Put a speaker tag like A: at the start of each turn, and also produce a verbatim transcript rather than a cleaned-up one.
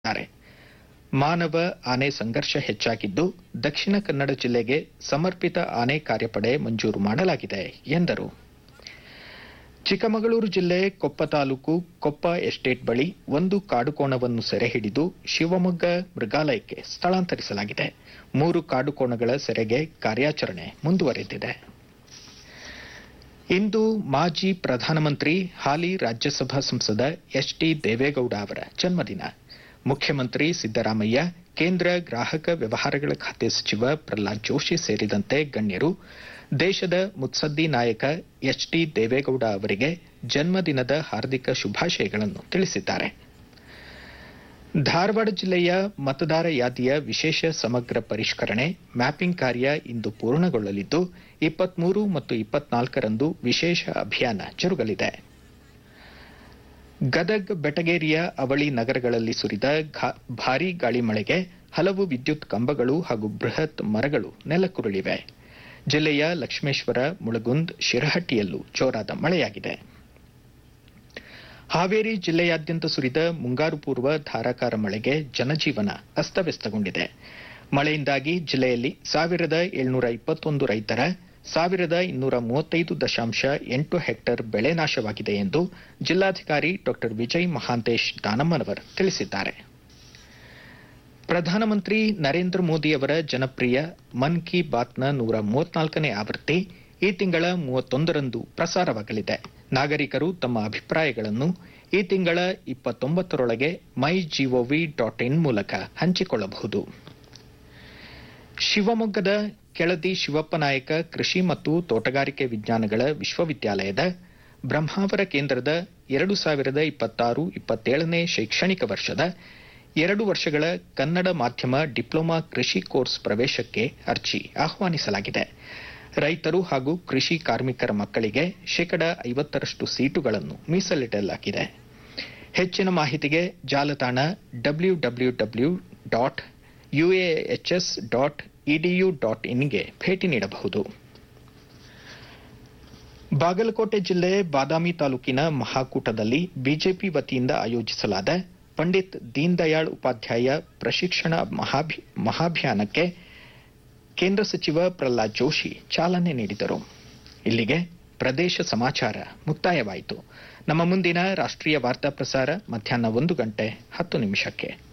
A: ಾರೆ ಮಾನವ ಆನೆ ಸಂಘರ್ಷ ಹೆಚ್ಚಾಗಿದ್ದು ದಕ್ಷಿಣ ಕನ್ನಡ ಜಿಲ್ಲೆಗೆ ಸಮರ್ಪಿತ ಆನೆ ಕಾರ್ಯಪಡೆ ಮಂಜೂರು ಮಾಡಲಾಗಿದೆ ಎಂದರು. ಚಿಕ್ಕಮಗಳೂರು ಜಿಲ್ಲೆ ಕೊಪ್ಪ ತಾಲೂಕು ಕೊಪ್ಪ ಎಸ್ಟೇಟ್ ಬಳಿ ಒಂದು ಕಾಡುಕೋಣವನ್ನು ಸೆರೆ ಹಿಡಿದು ಶಿವಮೊಗ್ಗ ಮೃಗಾಲಯಕ್ಕೆ ಸ್ಥಳಾಂತರಿಸಲಾಗಿದೆ. ಮೂರು ಕಾಡುಕೋಣಗಳ ಸೆರೆಗೆ ಕಾರ್ಯಾಚರಣೆ ಮುಂದುವರೆದಿದೆ. ಇಂದು ಮಾಜಿ ಪ್ರಧಾನಮಂತ್ರಿ ಹಾಲಿ ರಾಜ್ಯಸಭಾ ಸಂಸದ ಎಚ್ ಡಿ ದೇವೇಗೌಡ ಅವರ ಜನ್ಮದಿನ. ಮುಖ್ಯಮಂತ್ರಿ ಸಿದ್ದರಾಮಯ್ಯ, ಕೇಂದ್ರ ಗ್ರಾಹಕ ವ್ಯವಹಾರಗಳ ಖಾತೆ ಸಚಿವ ಪ್ರಹ್ಲಾದ್ ಜೋಶಿ ಸೇರಿದಂತೆ ಗಣ್ಯರು ದೇಶದ ಮುತ್ಸದ್ದಿ ನಾಯಕ ಎಚ್ ಡಿ ದೇವೇಗೌಡ ಅವರಿಗೆ ಜನ್ಮದಿನದ ಹಾರ್ದಿಕ ಶುಭಾಶಯಗಳನ್ನು ತಿಳಿಸಿದ್ದಾರೆ. ಧಾರವಾಡ ಜಿಲ್ಲೆಯ ಮತದಾರ ಯಾದಿಯ ವಿಶೇಷ ಸಮಗ್ರ ಪರಿಷ್ಕರಣೆ ಮ್ಯಾಪಿಂಗ್ ಕಾರ್ಯ ಇಂದು ಪೂರ್ಣಗೊಳ್ಳಲಿದ್ದು ಇಪ್ಪತ್ಮೂರು ಮತ್ತು ಇಪ್ಪತ್ನಾಲ್ಕರಂದು ವಿಶೇಷ ಅಭಿಯಾನ ಜರುಗಲಿದೆ. ಗದಗ್, ಬೆಟಗೇರಿಯ ಅವಳಿ ನಗರಗಳಲ್ಲಿ ಸುರಿದ ಭಾರೀ ಗಾಳಿ ಮಳೆಗೆ ಹಲವು ವಿದ್ಯುತ್ ಕಂಬಗಳು ಹಾಗೂ ಬೃಹತ್ ಮರಗಳು ನೆಲಕ್ಕುರುಳಿವೆ. ಜಿಲ್ಲೆಯ ಲಕ್ಷ್ಮೇಶ್ವರ, ಮುಳಗುಂದ್, ಶಿರಹಟ್ಟಿಯಲ್ಲೂ ಜೋರಾದ ಮಳೆಯಾಗಿದೆ. ಹಾವೇರಿ ಜಿಲ್ಲೆಯಾದ್ಯಂತ ಸುರಿದ ಮುಂಗಾರು ಪೂರ್ವ ಧಾರಾಕಾರ ಮಳೆಗೆ ಜನಜೀವನ ಅಸ್ತವ್ಯಸ್ತಗೊಂಡಿದೆ. ಮಳೆಯಿಂದಾಗಿ ಜಿಲ್ಲೆಯಲ್ಲಿ ಸಾವಿರದ ಏಳ್ನೂರ ಇಪ್ಪತ್ತೊಂದು ರೈತರ ಸಾವಿರದ ಇನ್ನೂರ ಮೂವತ್ತೈದು ದಶಾಂಶ ಎಂಟು ಹೆಕ್ಟೇರ್ ಬೆಳೆ ನಾಶವಾಗಿದೆ ಎಂದು ಜಿಲ್ಲಾಧಿಕಾರಿ ಡಾ ವಿಜಯ್ ಮಹಾಂತೇಶ್ ದಾನಮ್ಮನವರ್ ತಿಳಿಸಿದ್ದಾರೆ. ಪ್ರಧಾನಮಂತ್ರಿ ನರೇಂದ್ರ ಮೋದಿ ಅವರ ಜನಪ್ರಿಯ ಮನ್ ಕಿ ಬಾತ್ನ ನೂರ ಮೂವತ್ನಾಲ್ಕನೇ ಆವೃತ್ತಿ ಈ ತಿಂಗಳ ಮೂವತ್ತೊಂದರಂದು ಪ್ರಸಾರವಾಗಲಿದೆ. ನಾಗರಿಕರು ತಮ್ಮ ಅಭಿಪ್ರಾಯಗಳನ್ನು ಈ ತಿಂಗಳ ಇಪ್ಪತ್ತೊಂಬತ್ತರೊಳಗೆ ಮೈ ಜಿಒವಿ ಡಾಟ್ ಇನ್ ಮೂಲಕ ಹಂಚಿಕೊಳ್ಳಬಹುದು. ಶಿವಮೊಗ್ಗದ ಕೆಳದಿ ಶಿವಪ್ಪನಾಯಕ ಕೃಷಿ ಮತ್ತು ತೋಟಗಾರಿಕೆ ವಿಜ್ಞಾನಗಳ ವಿಶ್ವವಿದ್ಯಾಲಯದ ಬ್ರಹ್ಮಾವರ ಕೇಂದ್ರದ ಎರಡು ಸಾವಿರದ ಇಪ್ಪತ್ತಾರು ಇಪ್ಪತ್ತೇಳನೇ ಶೈಕ್ಷಣಿಕ ವರ್ಷದ ಎರಡು ವರ್ಷಗಳ ಕನ್ನಡ ಮಾಧ್ಯಮ ಡಿಪ್ಲೊಮಾ ಕೃಷಿ ಕೋರ್ಸ್ ಪ್ರವೇಶಕ್ಕೆ ಅರ್ಜಿ ಆಹ್ವಾನಿಸಲಾಗಿದೆ. ರೈತರು ಹಾಗೂ ಕೃಷಿ ಕಾರ್ಮಿಕರ ಮಕ್ಕಳಿಗೆ ಶೇಕಡ ಐವತ್ತರಷ್ಟು ಸೀಟುಗಳನ್ನು ಮೀಸಲಿಡಲಾಗಿದೆ. ಹೆಚ್ಚಿನ ಮಾಹಿತಿಗೆ ಜಾಲತಾಣ W W W dot UAHS dot edu dot ಇನ್ಗೆ ಭೇಟಿ ನೀಡಬಹುದು. ಬಾಗಲಕೋಟೆ ಜಿಲ್ಲೆ ಬಾದಾಮಿ ತಾಲೂಕಿನ ಮಹಾಕೂಟದಲ್ಲಿ ಬಿಜೆಪಿ ವತಿಯಿಂದ ಆಯೋಜಿಸಲಾದ ಪಂಡಿತ್ ದೀನ್ ದಯಾಳ್ ಉಪಾಧ್ಯಾಯ ಪ್ರಶಿಕ್ಷಣ ಮಹಾಭಿಯಾನಕ್ಕೆ ಕೇಂದ್ರ ಸಚಿವ ಪ್ರಹ್ಲಾದ್ ಜೋಶಿ ಚಾಲನೆ ನೀಡಿದರು. ಇಲ್ಲಿಗೆ ಪ್ರದೇಶ ಸಮಾಚಾರ ಮುಕ್ತಾಯವಾಯಿತು. ನಮ್ಮ ಮುಂದಿನ ರಾಷ್ಟ್ರೀಯ ವಾರ್ತಾ ಪ್ರಸಾರ ಮಧ್ಯಾಹ್ನ ಒಂದು ಗಂಟೆ ಹತ್ತು ನಿಮಿಷಕ್ಕೆ.